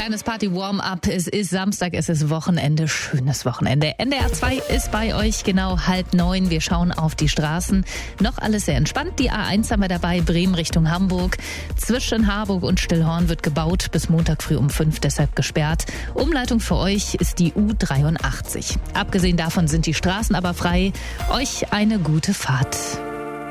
Kleines Party-Warm-up. Es ist Samstag, es ist Wochenende. Schönes Wochenende. NDR 2 ist bei euch genau 8:30. Wir schauen auf die Straßen. Noch alles sehr entspannt. Die A1 haben wir dabei, Bremen Richtung Hamburg. Zwischen Harburg und Stillhorn wird gebaut. Bis Montag früh um 5, deshalb gesperrt. Umleitung für euch ist die U83. Abgesehen davon sind die Straßen aber frei. Euch eine gute Fahrt.